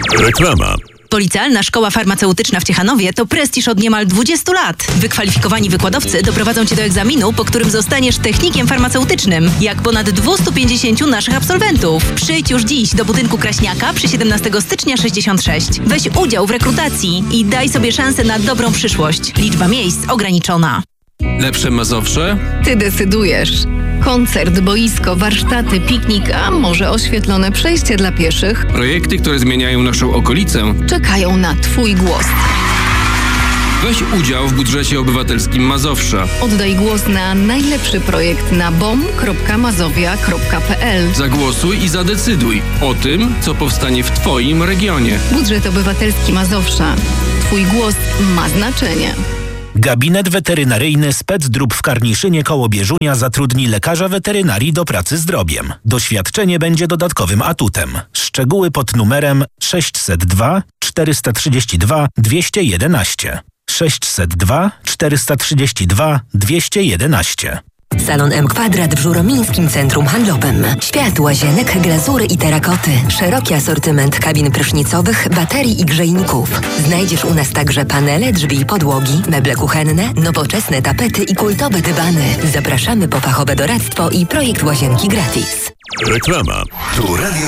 Reklama. Policealna Szkoła Farmaceutyczna w Ciechanowie to prestiż od niemal 20 lat. Wykwalifikowani wykładowcy doprowadzą Cię do egzaminu, po którym zostaniesz technikiem farmaceutycznym, jak ponad 250 naszych absolwentów. Przyjdź już dziś do budynku Kraśniaka przy 17 stycznia 66. Weź udział w rekrutacji i daj sobie szansę na dobrą przyszłość. Liczba miejsc ograniczona. Lepsze Mazowsze? Ty decydujesz. Koncert, boisko, warsztaty, piknik, a może oświetlone przejście dla pieszych? Projekty, które zmieniają naszą okolicę. Czekają na Twój głos. Weź udział w budżecie obywatelskim Mazowsza. Oddaj głos na najlepszy projekt na bom.mazowia.pl. Zagłosuj i zadecyduj o tym, co powstanie w Twoim regionie. Budżet obywatelski Mazowsza. Twój głos ma znaczenie. Gabinet weterynaryjny Specdrób w Karniszynie koło Bieżunia zatrudni lekarza weterynarii do pracy z drobiem. Doświadczenie będzie dodatkowym atutem. Szczegóły pod numerem 602 432 211. 602 432 211. Salon M Kwadrat w Żuromińskim Centrum Handlowym. Świat, łazienek, glazury i terakoty. Szeroki asortyment kabin prysznicowych, baterii i grzejników. Znajdziesz u nas także panele, drzwi i podłogi, meble kuchenne, nowoczesne tapety i kultowe dywany. Zapraszamy po fachowe doradztwo i projekt łazienki gratis. Reklama. Tu Radio